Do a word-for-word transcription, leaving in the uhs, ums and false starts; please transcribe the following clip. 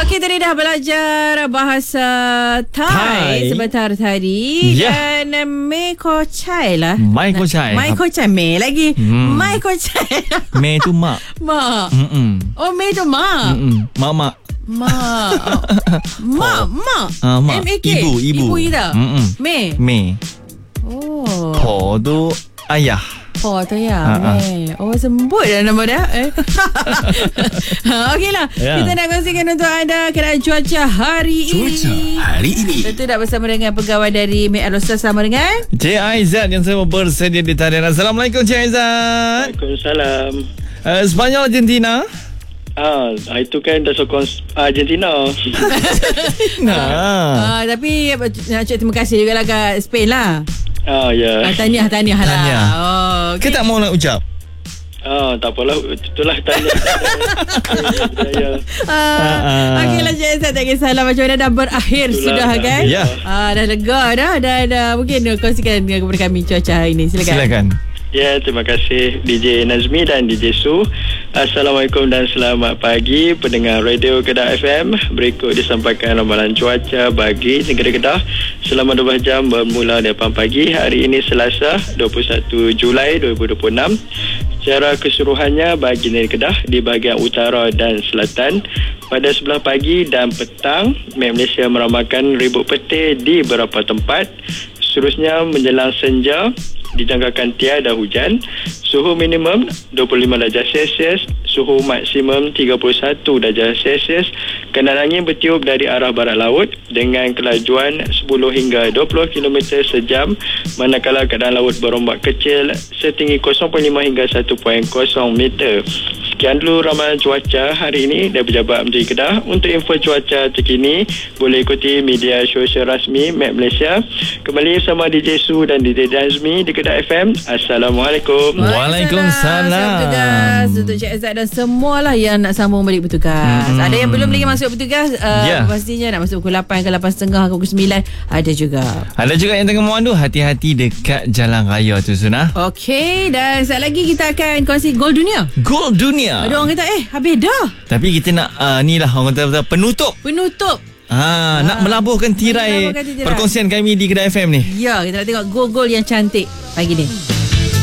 Okey, tadi dah belajar bahasa Thai, Thai. sebentar tadi. Ya. Dan Mei Ko Chai lah. Mai Ko Chai. Mai Ko Chai. Mei lagi. Hmm. Mai Ko Chai. Me tu mak. Mak. Mm-mm. Oh, Mei tu mak. Mm-mm. Mak mak. Mak. Oh. Mak. Mak. Ah, mak. M A K. Ibu, ibu. Ibu kita. Mm-mm. Mei. Me. Oh. Po tu ayah. Oh, tu ya. Ha, ha. Mei. Oh, sembut dah nama dia. Eh. Okeylah. Ya. Kita nak kongsikan untuk anda keadaan cuaca hari ini. Cuaca hari ini. Tentu nak bersama dengan pegawai dari Mek Al-Ustaz, sama dengan Cik Aizat yang saya bersedia di talian. Assalamualaikum Cik Aizat. Waalaikumsalam. Uh, Spanyol Argentina. Ah, itu kan dah sokong Argentina. Nah. uh, tapi nak ucap terima kasih juga lah kat Spain lah. Ah, ya. uh, Tahniah Tahniah lah. Tahniah. Oh, Ke tak mau nak ucap? Ah, tak apalah. Itulah tanya. Ya. Uh, Ah. Okeylah Cik Aizat, tak kisahlah macam mana dah berakhir. Itulah, sudah dah. kan. Ya. uh, Dah lega dah. Dah, dah. Mungkin kongsikan kepada kami cuaca hari ini. Silakan. Silakan. Ya, terima kasih D J Nazmi dan D J Su. Assalamualaikum dan selamat pagi pendengar Radio Kedah F M. Berikut disampaikan ramalan cuaca bagi negeri Kedah selama dua belas jam bermula delapan pagi hari ini Selasa dua puluh satu Julai dua ribu dua puluh enam. Secara keseluruhannya bagi negeri Kedah di bahagian utara dan selatan pada sebelah pagi dan petang, Met Malaysia meramalkan ribut petir di beberapa tempat. Seterusnya menjelang senja dijangkakan tiada hujan. Suhu minimum dua puluh lima darjah Celsius, suhu maksimum tiga puluh satu darjah Celsius. Kendaraan angin bertiup dari arah barat laut dengan kelajuan sepuluh hingga dua puluh kilometer sejam, manakala keadaan laut berombak kecil setinggi kosong perpuluhan lima hingga satu perpuluhan kosong meter. Sekian dulu ramalan cuaca hari ini dari Pejabat Menteri Kedah. Untuk info cuaca terkini boleh ikuti media sosial rasmi Met Malaysia. Kembali sama D J Su dan D J Nazmi di Kedah F M. Assalamualaikum. Waalaikumsalam. Selamat bertugas untuk Cik Aizat dan semualah yang nak sambung balik bertugas. Hmm. Ada yang belum lagi masuk bertugas, uh, Ya. pastinya nak masuk pukul lapan ke lapan tiga puluh ke pukul sembilan ada juga. Ada juga yang tengah memandu, hati-hati dekat jalan raya tu Sunah. Okey, dan saat lagi kita akan kongsi gol dunia. Gol dunia. Ada orang kata eh habis dah. Tapi kita nak uh, ni lah orang kata penutup. Penutup. Ha, nak melabuhkan tirai Melabuhkan tirai. perkongsian kami di Kedah F M ni. Ya, kita nak tengok gol-gol yang cantik pagi ni.